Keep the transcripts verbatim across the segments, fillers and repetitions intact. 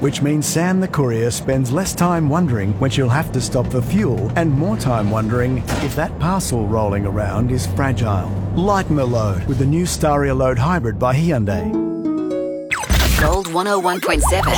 which means Sam the courier spends less time wondering when she'll have to stop for fuel and more time wondering if that parcel rolling around is fragile. Lighten the load with the new Staria Load Hybrid by Hyundai. Gold one oh one point seven.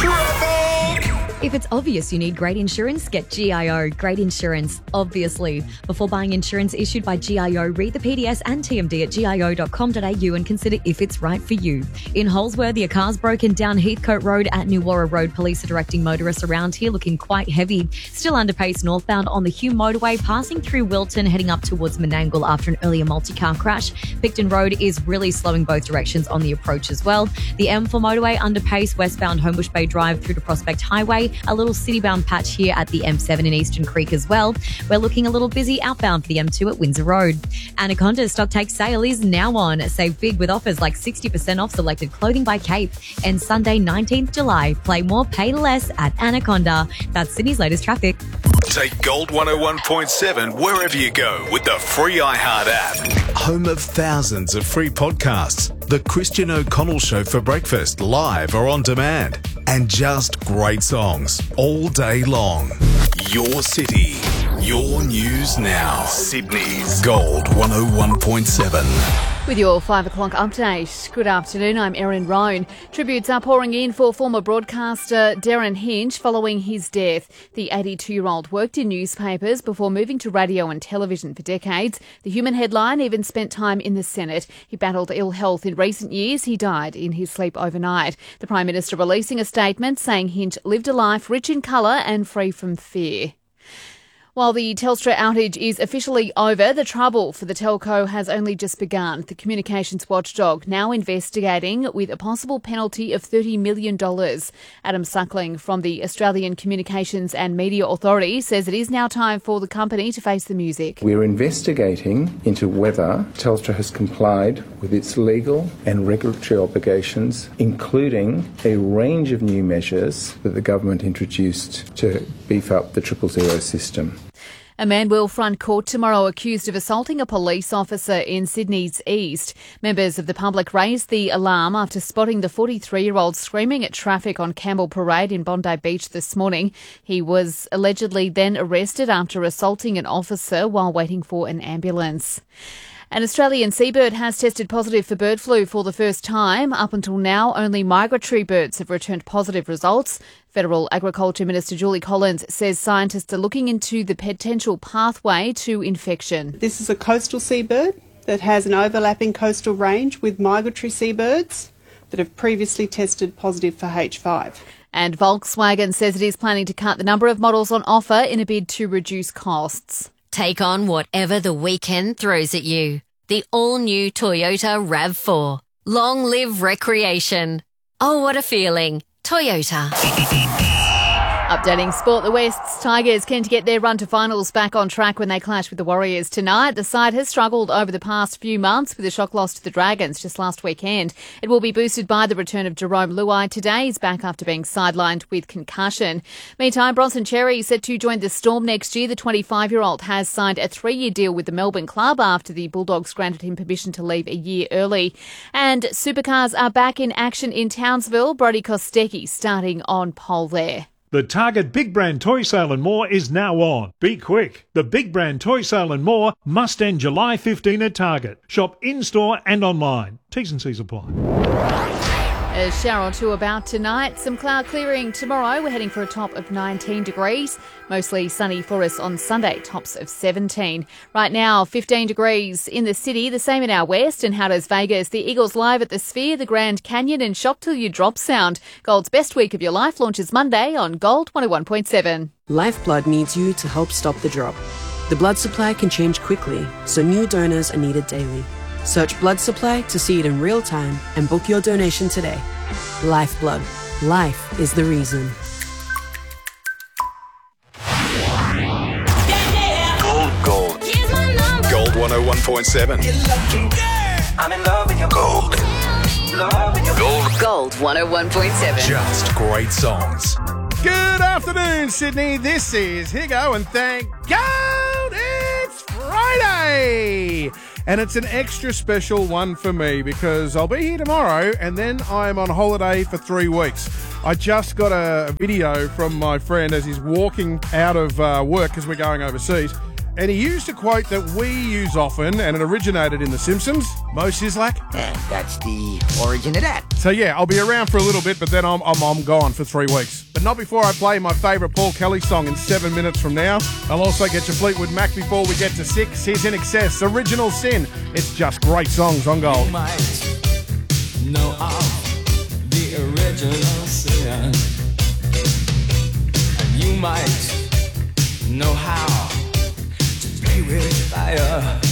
If it's obvious you need great insurance, get G I O. Great insurance, obviously. Before buying insurance issued by G I O, read the P D S and T M D at G I O dot com dot A U and consider if it's right for you. In Holsworthy, a car's broken down Heathcote Road at Nuwarra Road. Police are directing motorists around here looking quite heavy. Still under pace northbound on the Hume motorway, passing through Wilton, heading up towards Menangle after an earlier multi-car crash. Picton Road is really slowing both directions on the approach as well. The M four motorway under pace westbound Homebush Bay Drive through to Prospect Highway. A little city-bound patch here at the M seven in Eastern Creek as well. We're looking a little busy outbound for the M two at Windsor Road. Anaconda's stock take sale is now on. Save big with offers like sixty percent off selected clothing by Cape. And Sunday, nineteenth of July, play more, pay less at Anaconda. That's Sydney's latest traffic. Take Gold one oh one point seven wherever you go with the free iHeart app. Home of thousands of free podcasts. The Christian O'Connell Show for breakfast, live or on demand. And just great songs all day long. Your city, your news now. Sydney's Gold one oh one point seven. With your five o'clock update. Good afternoon, I'm Erin Roan. Tributes are pouring in for former broadcaster Darren Hinch following his death. The eighty-two-year-old worked in newspapers before moving to radio and television for decades. The Human headline even spent time in the Senate. He battled ill health in recent years. He died in his sleep overnight. The Prime Minister releasing a statement saying Hinch lived a life rich in colour and free from fear. While the Telstra outage is officially over, the trouble for the telco has only just begun. The communications watchdog now investigating with a possible penalty of thirty million dollars. Adam Suckling from the Australian Communications and Media Authority says it is now time for the company to face the music. We're investigating into whether Telstra has complied with its legal and regulatory obligations, including a range of new measures that the government introduced to beef up the triple zero system. A man will front court tomorrow accused of assaulting a police officer in Sydney's east. Members of the public raised the alarm after spotting the forty-three-year-old screaming at traffic on Campbell Parade in Bondi Beach this morning. He was allegedly then arrested after assaulting an officer while waiting for an ambulance. An Australian seabird has tested positive for bird flu for the first time. Up until now, only migratory birds have returned positive results. Federal Agriculture Minister Julie Collins says scientists are looking into the potential pathway to infection. This is a coastal seabird that has an overlapping coastal range with migratory seabirds that have previously tested positive for H five. And Volkswagen says it is planning to cut the number of models on offer in a bid to reduce costs. Take on whatever the weekend throws at you. The all-new Toyota RAV four. Long live recreation. Oh, what a feeling. Toyota. Updating sport, the West's Tigers keen to get their run to finals back on track when they clash with the Warriors tonight. The side has struggled over the past few months with a shock loss to the Dragons just last weekend. It will be boosted by the return of Jerome Luai today. He's back after being sidelined with concussion. Meantime, Bronson Cherry set to join the Storm next year. The twenty-five-year-old has signed a three-year deal with the Melbourne club after the Bulldogs granted him permission to leave a year early. And supercars are back in action in Townsville. Brodie Kostecki starting on pole there. The Target Big Brand Toy Sale and More is now on. Be quick. The Big Brand Toy Sale and More must end July fifteenth at Target. Shop in-store and online. T's and C's apply. A shower or two about tonight. Some cloud clearing tomorrow. We're heading for a top of nineteen degrees. Mostly sunny for us on Sunday, tops of seventeen. Right now, fifteen degrees in the city, the same in our west. And how does Vegas? The Eagles live at the Sphere, the Grand Canyon and Shock Till You Drop Sound. Gold's Best Week of Your Life launches Monday on Gold one oh one point seven. Lifeblood needs you to help stop the drop. The blood supply can change quickly, so new donors are needed daily. Search blood supply to see it in real time and book your donation today. Lifeblood. Life is the reason. Gold, gold. Gold one oh one point seven. I'm in love with your gold. Gold. Gold one oh one point seven. Just great songs. Good afternoon, Sydney. This is Higo, and thank God it's Friday. And it's an extra special one for me because I'll be here tomorrow and then I'm on holiday for three weeks. I just got a video from my friend as he's walking out of uh, work because we're going overseas. And he used a quote that we use often, and it originated in The Simpsons. Mo Sislak. And that's the origin of that. So yeah, I'll be around for a little bit, but then I'm, I'm, I'm gone for three weeks. But not before I play my favourite Paul Kelly song in seven minutes from now. I'll also get your Fleetwood Mac before we get to six. Here's In Excess, Original Sin. It's just great songs on Gold. You might know of the original sin. And you might know how with fire.